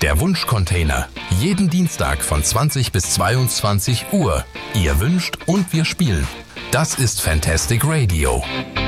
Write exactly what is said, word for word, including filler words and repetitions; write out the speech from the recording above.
Der Wunschcontainer. Jeden Dienstag von zwanzig bis zweiundzwanzig Uhr. Ihr wünscht und wir spielen. Das ist Fantastic Radio.